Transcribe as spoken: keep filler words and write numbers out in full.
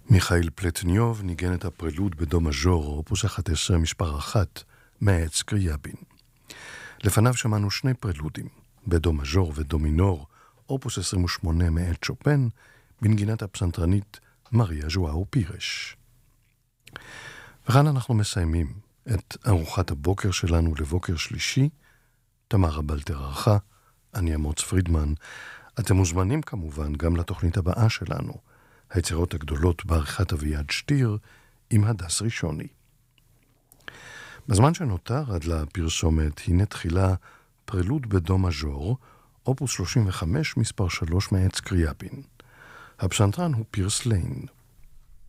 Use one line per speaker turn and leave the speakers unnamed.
מיכאיל פלטניוב ניגן את הפרלוד בדו מז'ור, אופוס אחת עשרה מספר אחת, מאת סקריאבין. לפניו שמענו שני פרלודים, בדו מז'ור ודו מינור, אופוס עשרים ושמונה מאת שופן, בנגינת הפסנתרנית מריה ז'ואאו פירש. וכאן אנחנו מסיימים את ארוחת הבוקר שלנו לבוקר שלישי. תמרה בלטר ערכה, אני אמוץ פרידמן. אתם מוזמנים כמובן גם לתוכנית הבאה שלנו, היצירות הגדולות בעריכת אביעד שטיר עם הדס ראשוני. בזמן שנותר עד לפרסומת, הנה תחילה פרלוד בדו מז'ור, אופוס שלושים וחמש מספר שלוש מאת סקריאבין. הפסנתרן הוא פירס ליין.